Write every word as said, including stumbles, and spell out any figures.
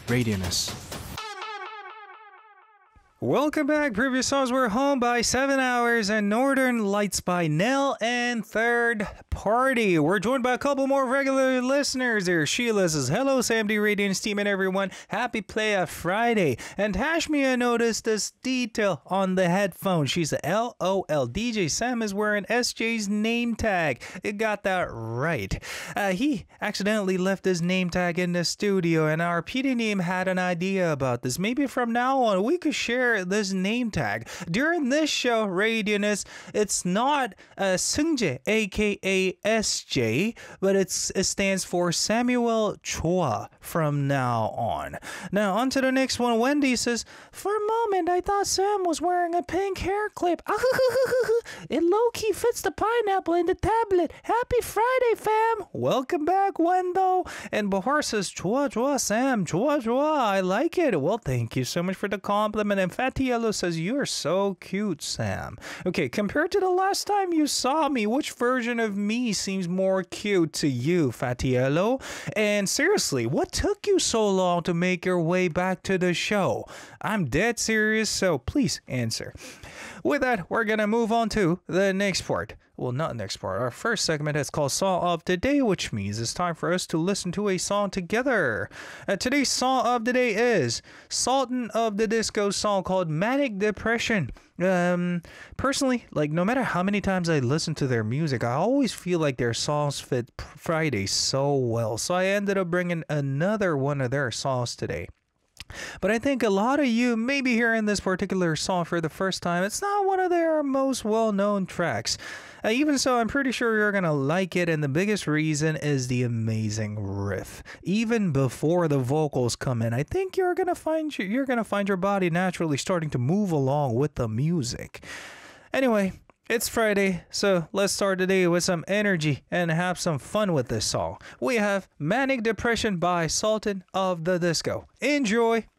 Radioness. Welcome back. Previous songs were Home by Seven Hours and Northern Lights by Nell and Third Party. We're joined by a couple more regular listeners here. Sheila says, hello, Sam D Radiance team and everyone. Happy Playoff Friday. And Tashmia noticed this detail on the headphone. She's a L O L. D J Sam is wearing S J's name tag. It got that right. Uh, he accidentally left his name tag in the studio, and our P D team had an idea about this. Maybe from now on, we could share this name tag. During this show, Radioness, it's not uh, Seungjae, aka S J, but it's, it stands for Samuel Chua from now on. Now, on to the next one. Wendy says, for a moment, I thought Sam was wearing a pink hair clip. It low-key fits the pineapple in the tablet. Happy Friday, fam. Welcome back, Wendo. And Bahar says, Chua, Chua, Sam, Chua, Chua. I like it. Well, thank you so much for the compliment. And Fatty Yellow says, you are so cute, Sam. Okay, compared to the last time you saw me, which version of me seems more cute to you, Fatty Yellow? And seriously, what took you so long to make your way back to the show? I'm dead serious, so please answer. With that, we're gonna move on to the next part. Well, not next part. Our first segment is called Song of the Day, which means it's time for us to listen to a song together. Uh, today's Song of the Day is Sultan of the Disco's song called Manic Depression. Um, personally, like no matter how many times I listen to their music, I always feel like their songs fit Friday so well. So I ended up bringing another one of their songs today. But I think a lot of you may be hearing this particular song for the first time. It's not one of their most well-known tracks. Uh, even so, I'm pretty sure you're going to like it, and the biggest reason is the amazing riff. Even before the vocals come in, I think you're going to find your, you're going to find your body naturally starting to move along with the music. Anyway, it's Friday, so let's start today with some energy and have some fun with this song. We have Manic Depression by Sultan of the Disco. Enjoy!